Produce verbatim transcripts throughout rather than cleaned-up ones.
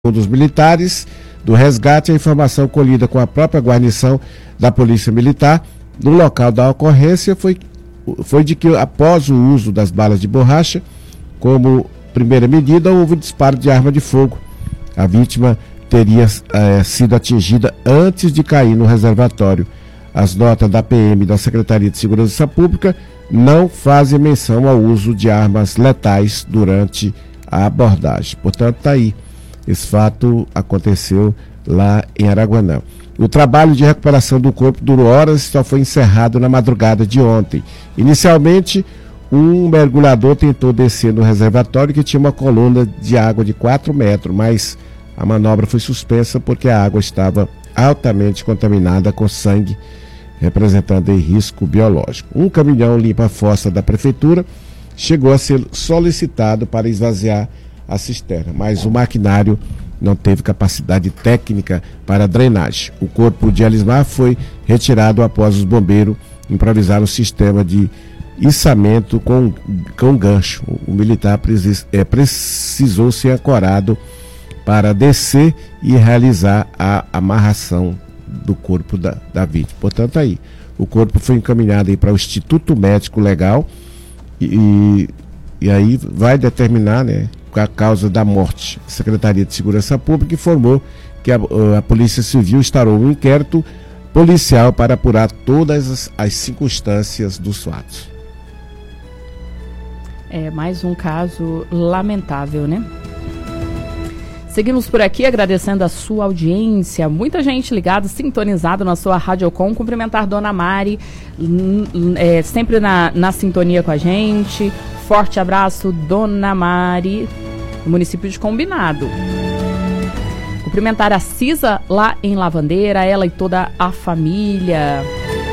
dos militares do resgate, a informação colhida com a própria guarnição da Polícia Militar no local da ocorrência foi, foi de que, após o uso das balas de borracha, como primeira medida, houve disparo de arma de fogo. A vítima teria é, sido atingida antes de cair no reservatório. As notas da P M e da Secretaria de Segurança Pública não fazem menção ao uso de armas letais durante a abordagem. Portanto, está aí. Esse fato aconteceu lá em Araguanã. O trabalho de recuperação do corpo durou horas e só foi encerrado na madrugada de ontem. Inicialmente, um mergulhador tentou descer no reservatório que tinha uma coluna de água de quatro metros, mas a manobra foi suspensa porque a água estava altamente contaminada com sangue, representando em risco biológico. Um caminhão limpa-fossa da prefeitura chegou a ser solicitado para esvaziar a cisterna, mas o maquinário não teve capacidade técnica para drenagem. O corpo de Elismar foi retirado após os bombeiros improvisar um sistema de içamento com, com gancho. O militar precis, é, precisou ser ancorado para descer e realizar a amarração do corpo da, da vítima. Portanto, aí, o corpo foi encaminhado aí para o Instituto Médico Legal e, e aí vai determinar, né, a causa da morte. A Secretaria de Segurança Pública informou que a, a Polícia Civil instaurou um inquérito policial para apurar todas as, as circunstâncias dos fatos. É mais um caso lamentável, né? Seguimos por aqui agradecendo a sua audiência, muita gente ligada, sintonizado na sua Radiocom. Cumprimentar Dona Mari, é, sempre na, na sintonia com a gente. Forte abraço, Dona Mari, no município de Combinado. Cumprimentar a Cisa lá em Lavandeira, ela e toda a família.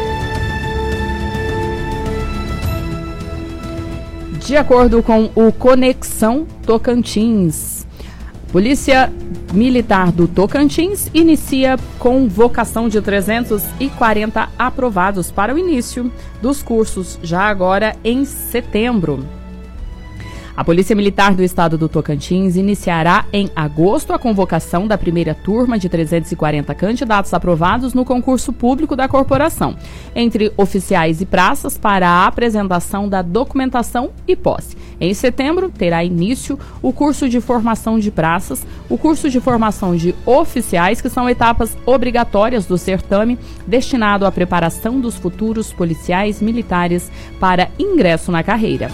De acordo com o Conexão Tocantins, Polícia Militar do Tocantins inicia convocação de trezentos e quarenta aprovados para o início dos cursos, já agora em setembro. A Polícia Militar do Estado do Tocantins iniciará em agosto a convocação da primeira turma de trezentos e quarenta candidatos aprovados no concurso público da corporação, entre oficiais e praças, para a apresentação da documentação e posse. Em setembro, terá início o curso de formação de praças, o curso de formação de oficiais, que são etapas obrigatórias do certame, destinado à preparação dos futuros policiais militares para ingresso na carreira.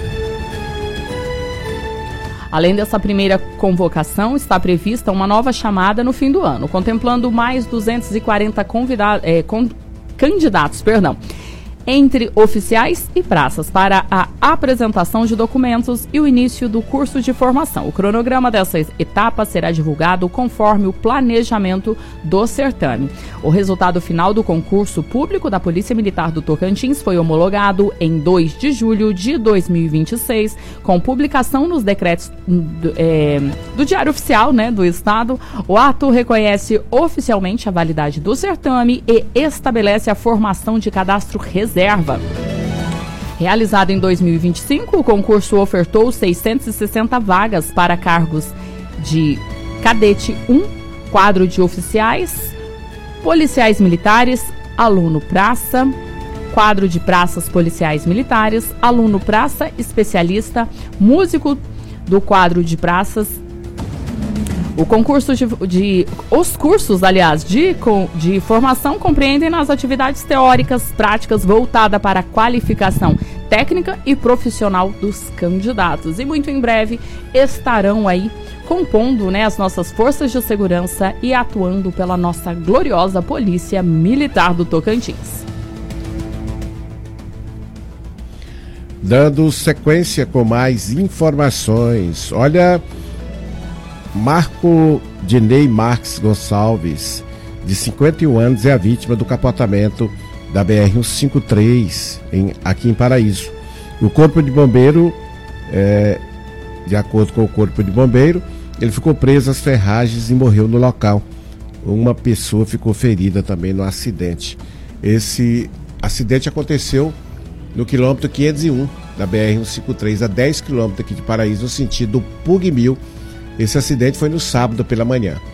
Além dessa primeira convocação, está prevista uma nova chamada no fim do ano, contemplando mais duzentos e quarenta convida- é, con- candidatos, perdão, entre oficiais e praças, para a apresentação de documentos e o início do curso de formação. O cronograma dessa etapa será divulgado conforme o planejamento do certame. O resultado final do concurso público da Polícia Militar do Tocantins foi homologado em dois de julho de dois mil e vinte e seis, com publicação nos decretos do, é, do Diário Oficial, né, do Estado. O ato reconhece oficialmente a validade do certame e estabelece a formação de cadastro reserva. Reserva. Realizado em dois mil e vinte e cinco, o concurso ofertou seiscentas e sessenta vagas para cargos de cadete um, quadro de oficiais, policiais militares, aluno praça, quadro de praças policiais militares, aluno praça especialista, músico do quadro de praças. O concurso de, de os cursos, aliás, de, de formação compreendem nas atividades teóricas, práticas voltada para a qualificação técnica e profissional dos candidatos. E muito em breve estarão aí compondo, né, as nossas forças de segurança e atuando pela nossa gloriosa Polícia Militar do Tocantins. Dando sequência com mais informações. Olha, Marco Dinei Marques Gonçalves, de cinquenta e um anos, é a vítima do capotamento da B R cento e cinquenta e três em, aqui em Paraíso. O Corpo de Bombeiro, é, de acordo com o Corpo de Bombeiro, ele ficou preso às ferragens e morreu no local. Uma pessoa ficou ferida também no acidente. Esse acidente aconteceu no quilômetro quinhentos e um da B R cento e cinquenta e três, a dez quilômetros aqui de Paraíso, no sentido Pugmil, Esse acidente foi no sábado pela manhã.